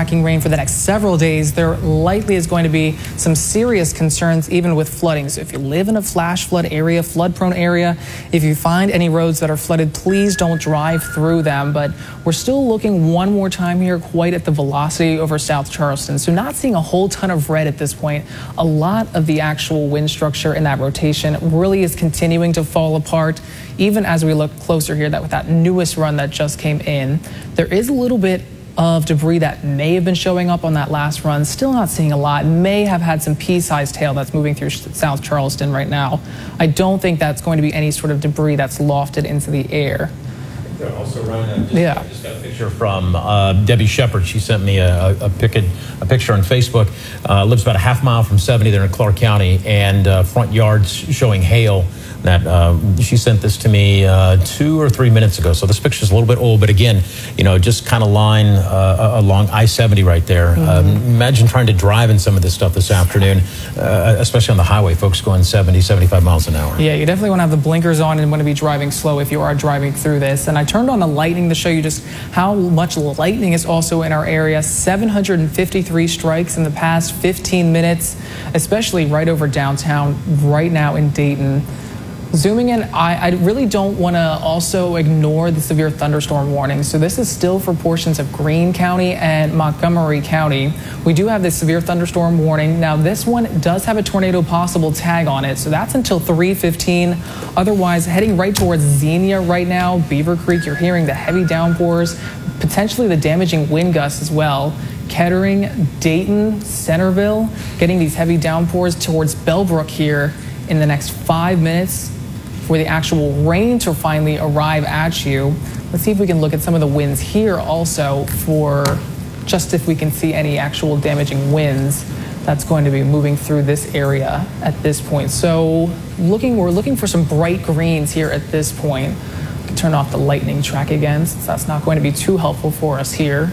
tracking rain for the next several days, there likely is going to be some serious concerns even with flooding. So if you live in a flash flood area, flood prone area, if you find any roads that are flooded, please don't drive through them. But we're still looking one more time here quite at the velocity over South Charleston. So not seeing a whole ton of red at this point. A lot of the actual wind structure in that rotation really is continuing to fall apart, even as we look closer here with that newest run that just came in. There is a little bit of debris that may have been showing up on that last run. Still not seeing a lot. May have had some pea-sized hail that's moving through South Charleston right now. I don't think that's going to be any sort of debris that's lofted into the air. Also, Ryan, I just got a picture from Debbie Shepard. She sent me a picture on Facebook. Lives about a half mile from 70 there in Clark County, and front yards showing hail. That she sent this to me 2 or 3 minutes ago. So this picture's a little bit old, but again, just kind of lying along I-70 right there. Imagine trying to drive in some of this stuff this afternoon, especially on the highway, folks going 70, 75 miles an hour. Yeah, you definitely want to have the blinkers on and want to be driving slow if you are driving through this. And I turned on the lightning to show you just how much lightning is also in our area. 753 strikes in the past 15 minutes, especially right over downtown right now in Dayton. Zooming in, I really don't want to also ignore the severe thunderstorm warning. So this is still for portions of Greene County and Montgomery County. We do have this severe thunderstorm warning. Now this one does have a tornado possible tag on it, so that's until 3:15. Otherwise, heading right towards Xenia right now, Beaver Creek, you're hearing the heavy downpours, potentially the damaging wind gusts as well. Kettering, Dayton, Centerville, getting these heavy downpours towards Bellbrook here in the next 5 minutes for the actual rain to finally arrive at you. Let's see if we can look at some of the winds here also for just if we can see any actual damaging winds that's going to be moving through this area at this point. So we're looking for some bright greens here at this point. I can turn off the lightning track again since that's not going to be too helpful for us here.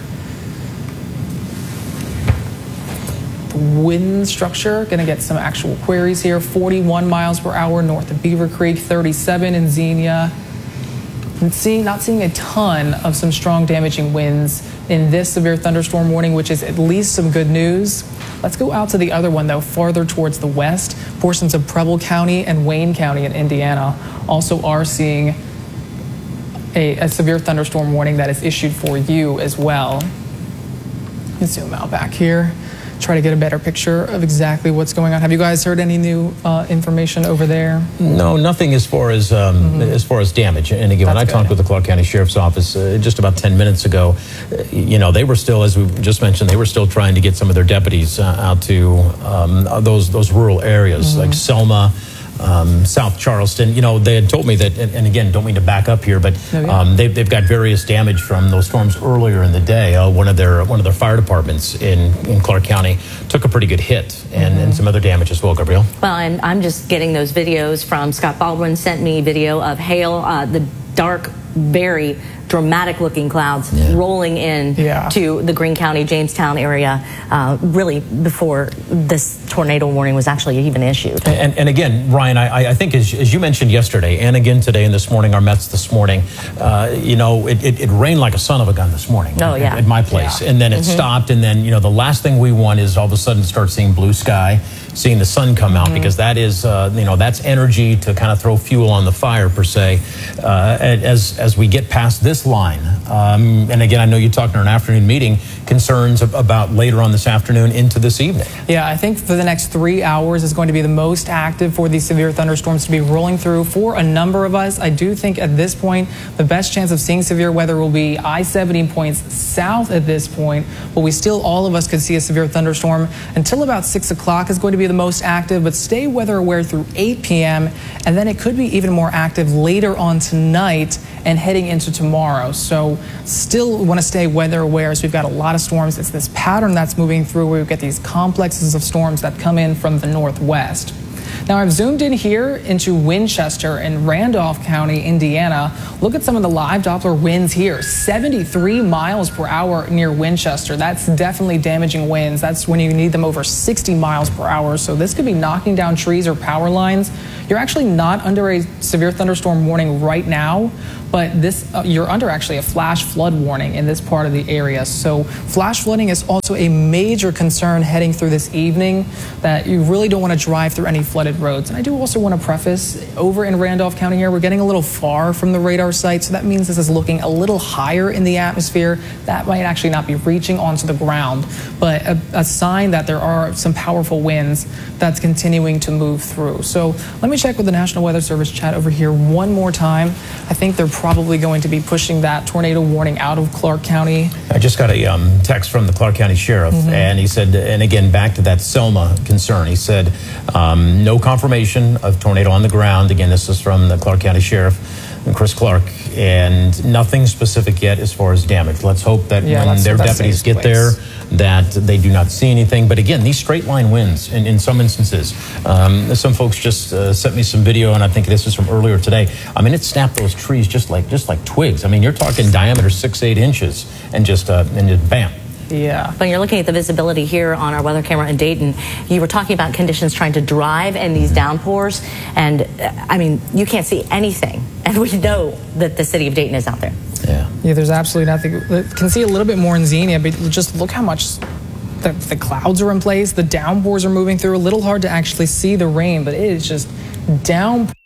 Wind structure, going to get some actual queries here. 41 miles per hour north of Beaver Creek, 37 in Xenia. And not seeing a ton of some strong damaging winds in this severe thunderstorm warning, which is at least some good news. Let's go out to the other one though, farther towards the west. Portions of Preble County and Wayne County in Indiana also are seeing a severe thunderstorm warning that is issued for you as well. Let's zoom out back here. Try to get a better picture of exactly what's going on. Have you guys heard any new information over there? No, nothing as far as damage. And again, when I talked with the Clark County Sheriff's Office just about 10 minutes ago, they were still, as we just mentioned, they were still trying to get some of their deputies out to those rural areas like Selma, South Charleston. They had told me that, and again, don't mean to back up here, but they've got various damage from those storms earlier in the day. One of their fire departments in Clark County took a pretty good hit, and some other damage as well, Gabrielle. Well, and I'm just getting those videos from Scott Baldwin. Sent me video of hail, the dark, very dramatic looking clouds rolling in to the Greene County, Jamestown area, really before this tornado warning was actually even issued. And again, Ryan, I think as you mentioned yesterday and again today and this morning, our Mets this morning, it rained like a son of a gun this morning at my place. And then it stopped, and then, the last thing we want is all of a sudden start seeing blue sky, seeing the sun come out, because that is, that's energy to kind of throw fuel on the fire per se. As we get past this line, and again, I know you talked in our afternoon meeting, concerns about later on this afternoon into this evening. Yeah, I think for the next 3 hours is going to be the most active for these severe thunderstorms to be rolling through for a number of us. I do think at this point, the best chance of seeing severe weather will be I-70 points south at this point, but all of us could see a severe thunderstorm until about 6 o'clock is going to be the most active, but stay weather aware through 8 p.m. and then it could be even more active later on tonight and heading into tomorrow. So still want to stay weather aware. So we've got a lot of storms. It's this pattern that's moving through where we get these complexes of storms that come in from the northwest. Now I've zoomed in here into Winchester and Randolph County, Indiana. Look at some of the live Doppler winds here. 73 miles per hour near Winchester. That's definitely damaging winds. That's when you need them over 60 miles per hour. So this could be knocking down trees or power lines. You're actually not under a severe thunderstorm warning right now, but you're under actually a flash flood warning in this part of the area. So flash flooding is also a major concern heading through this evening, that you really don't want to drive through any flooded roads. And I do also want to preface, over in Randolph County here, we're getting a little far from the radar site, so that means this is looking a little higher in the atmosphere. That might actually not be reaching onto the ground, but a sign that there are some powerful winds that's continuing to move through. So let me check with the National Weather Service chat over here one more time. I think they're probably going to be pushing that tornado warning out of Clark County. I just got a text from the Clark County Sheriff, and he said, and again, back to that Selma concern, he said, no confirmation of tornado on the ground. Again, this is from the Clark County Sheriff, Chris Clark, and nothing specific yet as far as damage. Let's hope that when their deputies get there, that they do not see anything. But again, these straight line winds in some instances. Some folks just sent me some video, and I think this is from earlier today. I mean, it snapped those trees just like twigs. I mean, you're talking diameter 6-8 inches, and just bam. Yeah. When you're looking at the visibility here on our weather camera in Dayton, you were talking about conditions trying to drive in these downpours, and I mean, you can't see anything, and we know that the city of Dayton is out there. Yeah, there's absolutely nothing. Can see a little bit more in Xenia, but just look how much the clouds are in place. The downpours are moving through. A little hard to actually see the rain, but it is just down.